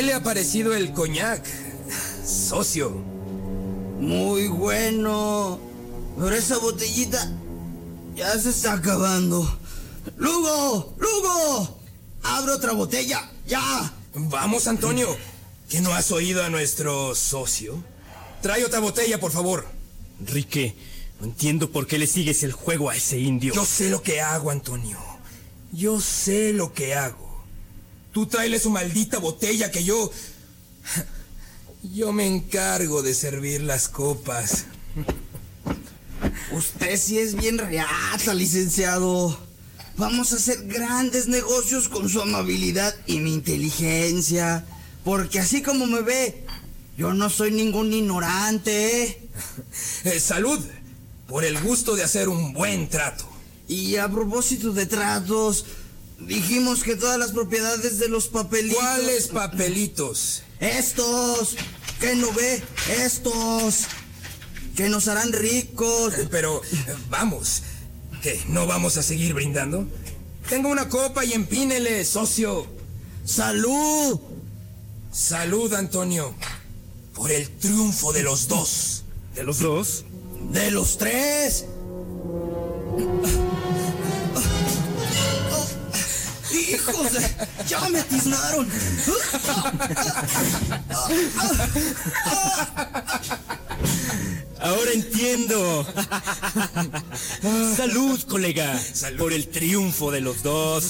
¿Qué le ha parecido el coñac, socio? Muy bueno. Pero esa botellita ya se está acabando. ¡Lugo! ¡Lugo! ¡Abre otra botella! ¡Ya! Vamos, Antonio. ¿Que no has oído a nuestro socio? Trae otra botella, por favor. Enrique, no entiendo por qué le sigues el juego a ese indio. Yo sé lo que hago, Antonio. Yo sé lo que hago. Tú tráele su maldita botella que yo me encargo de servir las copas. Usted sí es bien reata, licenciado. Vamos a hacer grandes negocios con su amabilidad y mi inteligencia. Porque así como me ve, yo no soy ningún ignorante, ¿eh? Salud, por el gusto de hacer un buen trato. Y a propósito de tratos, dijimos que todas las propiedades de los papelitos... ¿Cuáles papelitos? Estos, ¿qué no ve? Estos, que nos harán ricos. Pero, vamos, ¿qué? ¿No vamos a seguir brindando? Tenga una copa y empínele, socio. ¡Salud! Salud, Antonio, por el triunfo de los dos. ¿De los dos? ¡De los tres! ¡Hijos! ¡Ya me tiznaron! Ahora entiendo. Salud, colega. Salud. Por el triunfo de los dos.